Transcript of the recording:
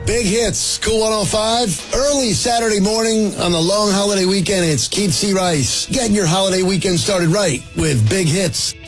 Big hits, Cool 105. Early Saturday morning on the long holiday weekend, it's Keith C. Rice getting your holiday weekend started right with big hits.